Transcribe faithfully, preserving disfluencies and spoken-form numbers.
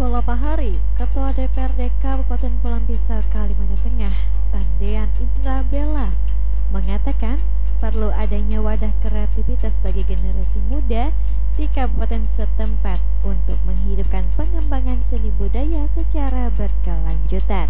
Kolopahari, Ketua D P R D Kabupaten Pulang Pisau, Kalimantan Tengah, Tandean Indra Bella, mengatakan perlu adanya wadah kreativitas bagi generasi muda di kabupaten setempat untuk menghidupkan pengembangan seni budaya secara berkelanjutan.